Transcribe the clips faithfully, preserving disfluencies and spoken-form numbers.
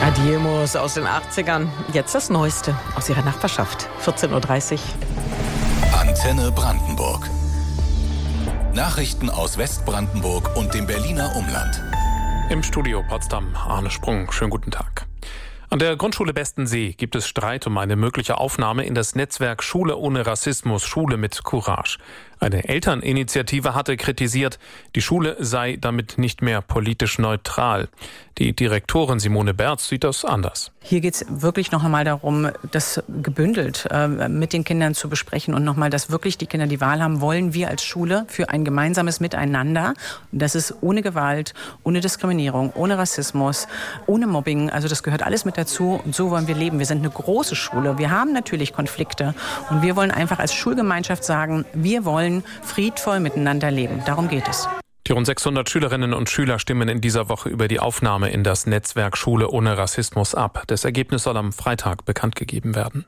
Adiemos aus den achtzigern. Jetzt das Neueste aus ihrer Nachbarschaft. vierzehn Uhr dreißig. Antenne Brandenburg. Nachrichten aus Westbrandenburg und dem Berliner Umland. Im Studio Potsdam, Arne Sprung. Schönen guten Tag. An der Grundschule Bestensee gibt es Streit um eine mögliche Aufnahme in das Netzwerk Schule ohne Rassismus, Schule mit Courage. Eine Elterninitiative hatte kritisiert, die Schule sei damit nicht mehr politisch neutral. Die Direktorin Simone Berz sieht das anders. Hier geht es wirklich noch einmal darum, das gebündelt äh, mit den Kindern zu besprechen und nochmal, dass wirklich die Kinder die Wahl haben, wollen wir als Schule für ein gemeinsames Miteinander. Und das ist ohne Gewalt, ohne Diskriminierung, ohne Rassismus, ohne Mobbing. Also das gehört alles mit dazu und so wollen wir leben. Wir sind eine große Schule. Wir haben natürlich Konflikte und wir wollen einfach als Schulgemeinschaft sagen, wir wollen friedvoll miteinander leben. Darum geht es. Die rund sechshundert Schülerinnen und Schüler stimmen in dieser Woche über die Aufnahme in das Netzwerk Schule ohne Rassismus ab. Das Ergebnis soll am Freitag bekannt gegeben werden.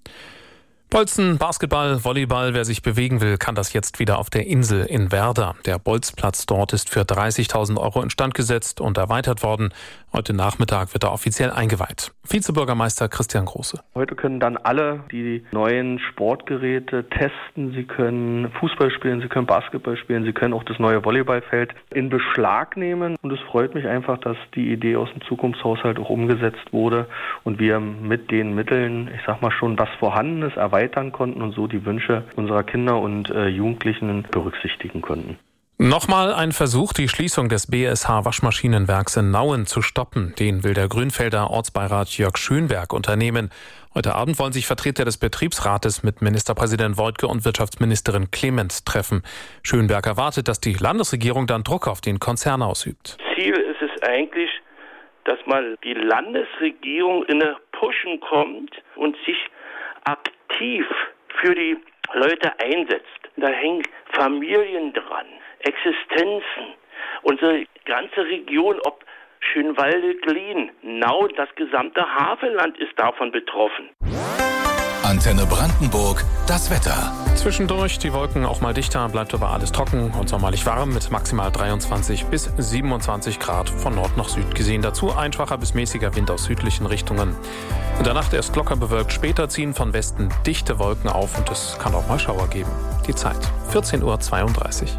Bolzen, Basketball, Volleyball, wer sich bewegen will, kann das jetzt wieder auf der Insel in Werder. Der Bolzplatz dort ist für dreißigtausend Euro instand gesetzt und erweitert worden. Heute Nachmittag wird er offiziell eingeweiht. Vizebürgermeister Christian Große. Heute können dann alle die neuen Sportgeräte testen. Sie können Fußball spielen, sie können Basketball spielen, sie können auch das neue Volleyballfeld in Beschlag nehmen. Und es freut mich einfach, dass die Idee aus dem Zukunftshaushalt auch umgesetzt wurde und wir mit den Mitteln, ich sag mal schon, was vorhanden ist, erweitern konnten und so die Wünsche unserer Kinder und äh, Jugendlichen berücksichtigen konnten. Nochmal ein Versuch, die Schließung des B S H-Waschmaschinenwerks in Nauen zu stoppen. Den will der Grünfelder Ortsbeirat Jörg Schönberg unternehmen. Heute Abend wollen sich Vertreter des Betriebsrates mit Ministerpräsident Woidke und Wirtschaftsministerin Clement treffen. Schönberg erwartet, dass die Landesregierung dann Druck auf den Konzern ausübt. Ziel ist es eigentlich, dass mal die Landesregierung in eine Pushen kommt und sich aktiv für die Leute einsetzt. Da hängen Familien dran, Existenzen. Unsere ganze Region, ob Schönwalde, Glien, Nauen, das gesamte Havelland ist davon betroffen. Antenne Brandenburg, das Wetter. Zwischendurch die Wolken auch mal dichter, bleibt aber alles trocken und sommerlich warm mit maximal dreiundzwanzig bis siebenundzwanzig Grad von Nord nach Süd gesehen. Dazu ein schwacher bis mäßiger Wind aus südlichen Richtungen. In der Nacht erst locker bewölkt, später ziehen von Westen dichte Wolken auf und es kann auch mal Schauer geben. Die Zeit vierzehn Uhr zweiunddreißig.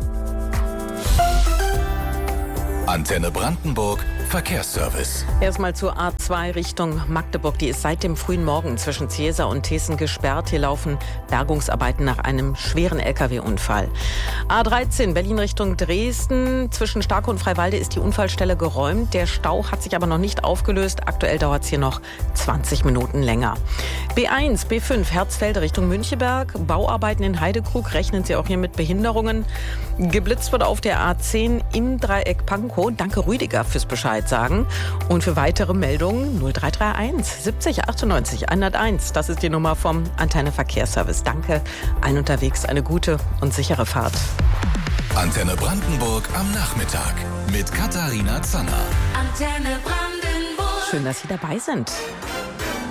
Antenne Brandenburg, Verkehrsservice. Erstmal zur A zwei Richtung Magdeburg. Die ist seit dem frühen Morgen zwischen Ziesa und Thessen gesperrt. Hier laufen Bergungsarbeiten nach einem schweren L K W-Unfall. A dreizehn Berlin Richtung Dresden. Zwischen Starke und Freiwalde ist die Unfallstelle geräumt. Der Stau hat sich aber noch nicht aufgelöst. Aktuell dauert es hier noch zwanzig Minuten länger. B eins, B fünf Herzfelde Richtung Müncheberg. Bauarbeiten in Heidekrug. Rechnen Sie auch hier mit Behinderungen. Geblitzt wird auf der A zehn im Dreieck Pankow. Danke Rüdiger fürs Bescheid sagen. Und für weitere Meldungen null drei drei eins siebzig achtundneunzig hunderteins. Das ist die Nummer vom Antenne Verkehrsservice. Danke allen unterwegs. Eine gute und sichere Fahrt. Antenne Brandenburg am Nachmittag mit Katharina Zanner. Antenne Brandenburg. Schön, dass Sie dabei sind.